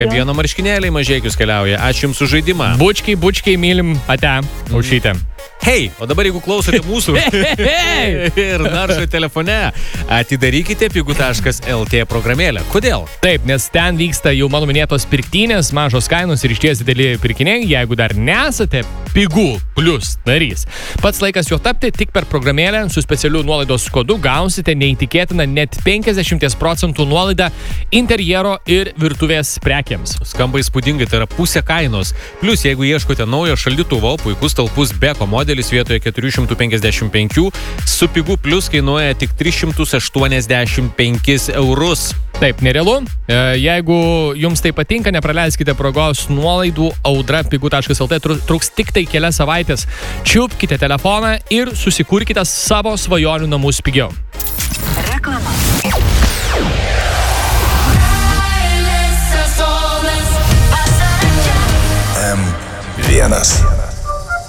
Vieno marškinėliai Mažeikius keliauja. Ačiū Jums už žaidimą. Bučkiai, mylim, ate, aušytę. Hei, o dabar jeigu klausote mūsų ir naršo telefone, atidarykite pigu.lt programėlę. Kodėl? Taip, nes ten vyksta jau mano minėtos pirktynės, mažos kainos ir išties dideli pirkiniai. Jeigu dar nesate Pigų Plus narys, pats laikas jo tapti. Tik per programėlę su specialiu nuolaidos kodu gausite neįtikėtiną net 50% nuolaidą interjero ir virtuvės prekiams. Skamba įspūdingai, tai yra pusė kainos. Plus, jeigu ieškote naujo šaldytuvo, puikus talpus Beko modelis vietoje 455, su Pigų Plus kainuoja tik 385 eurus. Taip, nerealu. Jeigu jums tai patinka, nepraleiskite progos. Nuolaidų audra pigu.lt truks tik tai kelias savaitės. Čiupkite telefoną ir susikurkite savo svajonių namus pigiau. Reklama. M1